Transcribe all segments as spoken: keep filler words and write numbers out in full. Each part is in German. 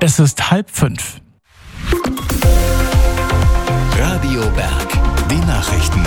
Es ist halb fünf. Radio Berg, die Nachrichten.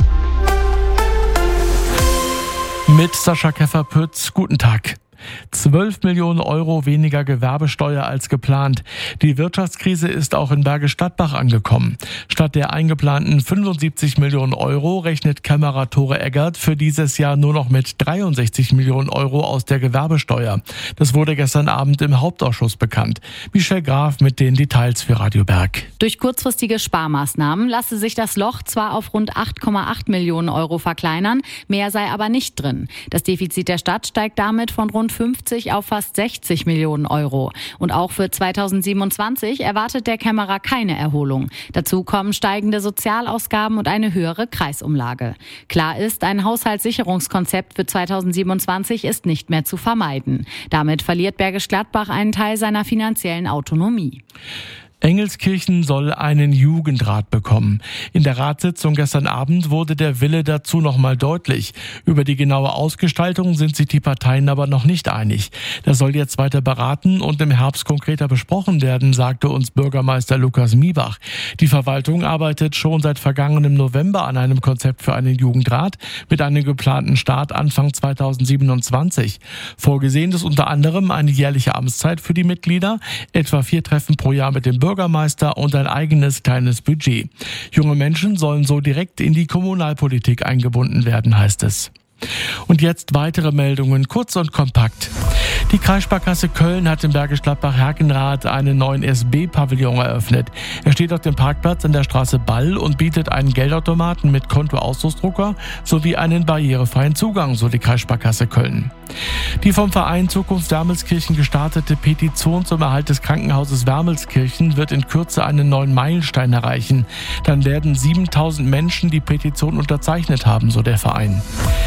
Mit Sascha Keffer-Pütz, guten Tag. zwölf Millionen Euro weniger Gewerbesteuer als geplant. Die Wirtschaftskrise ist auch in Bergisch Gladbach angekommen. Statt der eingeplanten fünfundsiebzig Millionen Euro rechnet Kämmerer Tore Eggert für dieses Jahr nur noch mit dreiundsechzig Millionen Euro aus der Gewerbesteuer. Das wurde gestern Abend im Hauptausschuss bekannt. Michelle Graf mit den Details für Radio Berg. Durch kurzfristige Sparmaßnahmen lasse sich das Loch zwar auf rund acht Komma acht Millionen Euro verkleinern, mehr sei aber nicht drin. Das Defizit der Stadt steigt damit von rund fünfzig auf fast sechzig Millionen Euro. Und auch für zweitausendsiebenundzwanzig erwartet der Kämmerer keine Erholung. Dazu kommen steigende Sozialausgaben und eine höhere Kreisumlage. Klar ist, ein Haushaltssicherungskonzept für zweitausendsiebenundzwanzig ist nicht mehr zu vermeiden. Damit verliert Bergisch Gladbach einen Teil seiner finanziellen Autonomie. Engelskirchen soll einen Jugendrat bekommen. In der Ratssitzung gestern Abend wurde der Wille dazu nochmal deutlich. Über die genaue Ausgestaltung sind sich die Parteien aber noch nicht einig. Das soll jetzt weiter beraten und im Herbst konkreter besprochen werden, sagte uns Bürgermeister Lukas Miebach. Die Verwaltung arbeitet schon seit vergangenem November an einem Konzept für einen Jugendrat mit einem geplanten Start Anfang zweitausendsiebenundzwanzig. Vorgesehen ist unter anderem eine jährliche Amtszeit für die Mitglieder, etwa vier Treffen pro Jahr mit dem Bürgermeister Bürgermeister und ein eigenes kleines Budget. Junge Menschen sollen so direkt in die Kommunalpolitik eingebunden werden, heißt es. Und jetzt weitere Meldungen, kurz und kompakt. Die Kreissparkasse Köln hat im Bergisch Gladbach-Herkenrath einen neuen S B-Pavillon eröffnet. Er steht auf dem Parkplatz an der Straße Ball und bietet einen Geldautomaten mit Kontoausdrucksdrucker sowie einen barrierefreien Zugang, so die Kreissparkasse Köln. Die vom Verein Zukunft Wermelskirchen gestartete Petition zum Erhalt des Krankenhauses Wermelskirchen wird in Kürze einen neuen Meilenstein erreichen. Dann werden siebentausend Menschen die Petition unterzeichnet haben, so der Verein.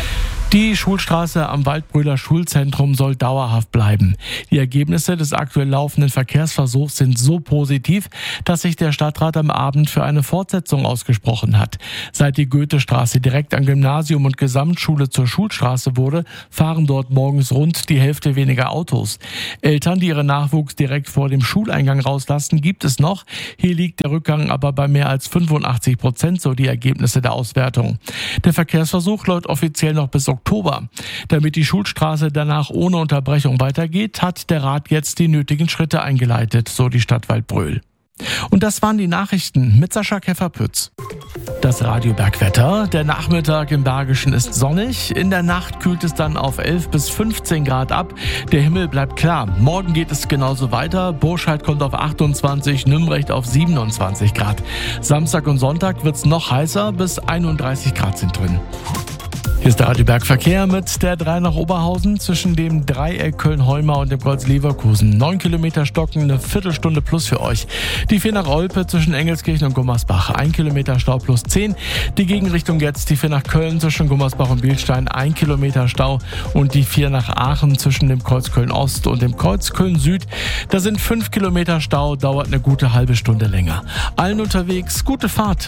Die Schulstraße am Waldbröler Schulzentrum soll dauerhaft bleiben. Die Ergebnisse des aktuell laufenden Verkehrsversuchs sind so positiv, dass sich der Stadtrat am Abend für eine Fortsetzung ausgesprochen hat. Seit die Goethestraße direkt an Gymnasium und Gesamtschule zur Schulstraße wurde, fahren dort morgens rund die Hälfte weniger Autos. Eltern, die ihren Nachwuchs direkt vor dem Schuleingang rauslassen, gibt es noch. Hier liegt der Rückgang aber bei mehr als fünfundachtzig Prozent, so die Ergebnisse der Auswertung. Der Verkehrsversuch läuft offiziell noch bis Oktober. Damit die Schulstraße danach ohne Unterbrechung weitergeht, hat der Rat jetzt die nötigen Schritte eingeleitet, so die Stadt Waldbröl. Und das waren die Nachrichten mit Sascha Keffer-Pütz. Das Radiobergwetter. Der Nachmittag im Bergischen ist sonnig. In der Nacht kühlt es dann auf elf bis fünfzehn Grad ab. Der Himmel bleibt klar. Morgen geht es genauso weiter. Burscheid kommt auf achtundzwanzig, Nümbrecht auf siebenundzwanzig Grad. Samstag und Sonntag wird es noch heißer, bis einunddreißig Grad sind drin. Hier ist der Radiobergverkehr mit der drei nach Oberhausen zwischen dem Dreieck Köln-Heumar und dem Kreuz Leverkusen. Neun Kilometer Stocken, eine Viertelstunde plus für euch. Die vier nach Olpe zwischen Engelskirchen und Gummersbach, ein Kilometer Stau plus zehn. Die Gegenrichtung jetzt die vier nach Köln zwischen Gummersbach und Bilstein, ein Kilometer Stau. Und die vier nach Aachen zwischen dem Kreuz Köln-Ost und dem Kreuz Köln-Süd. Da sind fünf Kilometer Stau, dauert eine gute halbe Stunde länger. Allen unterwegs, gute Fahrt.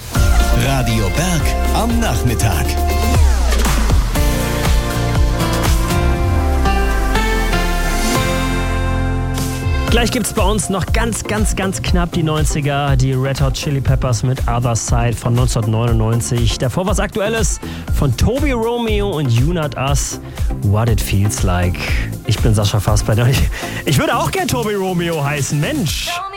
Radio Berg am Nachmittag. Gleich gibt's bei uns noch ganz, ganz, ganz knapp die neunziger, die Red Hot Chili Peppers mit Other Side von neunzehnhundertneunundneunzig. Davor was Aktuelles von Toby Romeo und You Not Us, What It Feels Like. Ich bin Sascha Fassbender. Ich, ich würde auch gern Toby Romeo heißen, Mensch.